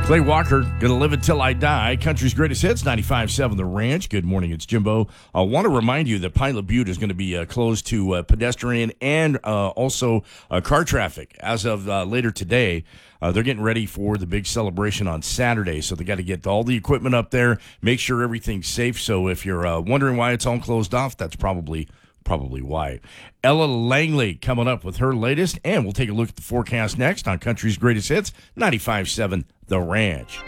Clay Walker, Gonna Live It Till I Die. Country's Greatest Hits, 95.7 The Ranch. Good morning, it's Jimbo. I want to remind you that Pilot Butte is going to be closed to pedestrian and also car traffic as of later today. They're getting ready for the big celebration on Saturday, so they got to get all the equipment up there, make sure everything's safe. So if you're wondering why it's all closed off, that's probably why. Ella Langley coming up with her latest, and we'll take a look at the forecast next on Country's Greatest Hits, 95.7 The Ranch.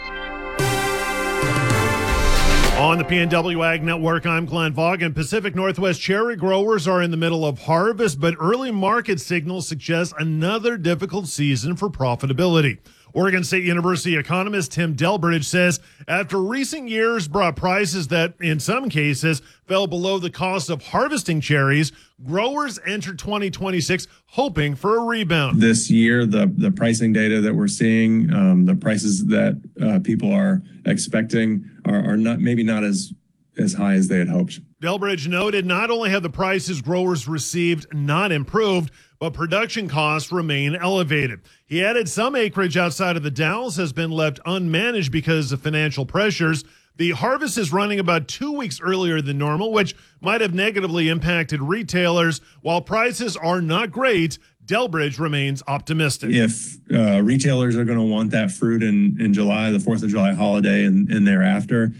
On the PNW Ag Network, I'm Glenn Vaughan. Pacific Northwest cherry growers are in the middle of harvest, but early market signals suggest another difficult season for profitability. Oregon State University economist Tim Delbridge says after recent years brought prices that, in some cases, fell below the cost of harvesting cherries, growers enter 2026 hoping for a rebound. This year, the pricing data that we're seeing, the prices that people are expecting are not as high as they had hoped. Delbridge noted not only have the prices growers received not improved, but production costs remain elevated. He added some acreage outside of the Dalles has been left unmanaged because of financial pressures. The harvest is running about 2 weeks earlier than normal, which might have negatively impacted retailers. While prices are not great, Delbridge remains optimistic. If retailers are going to want that fruit in July, the 4th of July holiday and thereafter,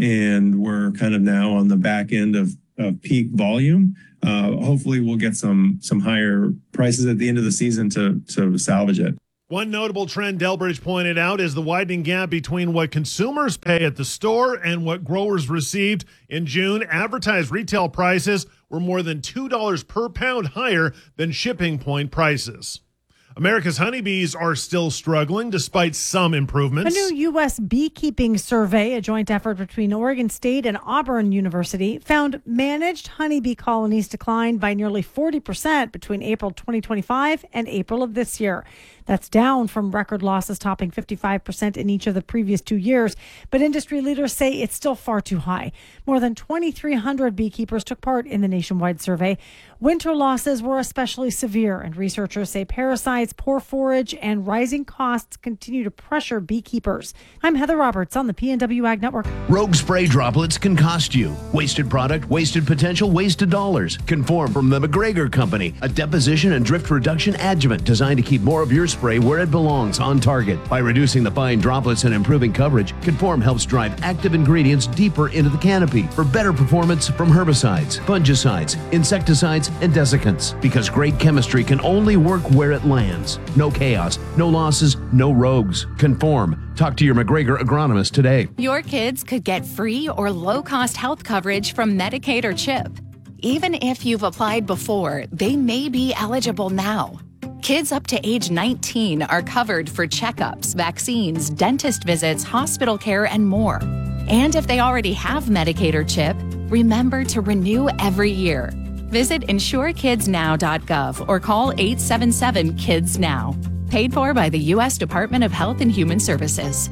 and we're kind of now on the back end of peak volume, hopefully we'll get some higher prices at the end of the season to salvage it. One notable trend Delbridge pointed out is the widening gap between what consumers pay at the store and what growers received. In June, advertised retail prices were more than $2 per pound higher than shipping point prices. America's honeybees are still struggling despite some improvements. A new U.S. beekeeping survey, a joint effort between Oregon State and Auburn University, found managed honeybee colonies declined by nearly 40% between April 2025 and April of this year. That's down from record losses topping 55% in each of the previous 2 years. But industry leaders say it's still far too high. More than 2,300 beekeepers took part in the nationwide survey. Winter losses were especially severe, and researchers say parasites, poor forage, and rising costs continue to pressure beekeepers. I'm Heather Roberts on the PNW Ag Network. Rogue spray droplets can cost you. Wasted product, wasted potential, wasted dollars. Conform from the McGregor Company, a deposition and drift reduction adjuvant designed to keep more of your spray where it belongs, on target. By reducing the fine droplets and improving coverage, Conform helps drive active ingredients deeper into the canopy for better performance from herbicides, fungicides, insecticides, and desiccants. Because great chemistry can only work where it lands. No chaos, no losses, no rogues. Conform. Talk to your McGregor agronomist today. Your kids could get free or low-cost health coverage from Medicaid or CHIP. Even if you've applied before, they may be eligible now. Kids up to age 19 are covered for checkups, vaccines, dentist visits, hospital care, and more. And if they already have Medicaid or CHIP, remember to renew every year. Visit insurekidsnow.gov or call 877-KIDS-NOW. Paid for by the U.S. Department of Health and Human Services.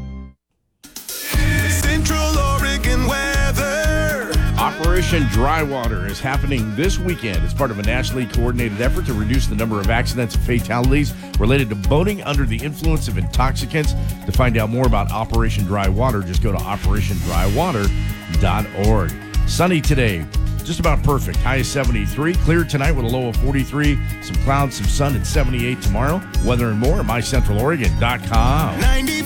Central Oregon weather. Operation Drywater is happening this weekend as part of a nationally coordinated effort to reduce the number of accidents and fatalities related to boating under the influence of intoxicants. To find out more about Operation Drywater, just go to operationdrywater.org. Sunny today. Just about perfect. High is 73. Clear tonight with a low of 43. Some clouds, some sun at 78 tomorrow. Weather and more at mycentraloregon.com. 90